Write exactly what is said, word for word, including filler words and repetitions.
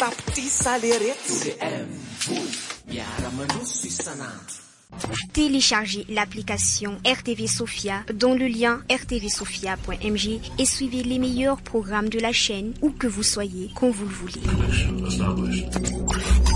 tapty salerety Téléchargez l'application R T V Sophia dans le lien r t v sophia point m j et suivez les meilleurs programmes de la chaîne où que vous soyez, quand vous le voulez.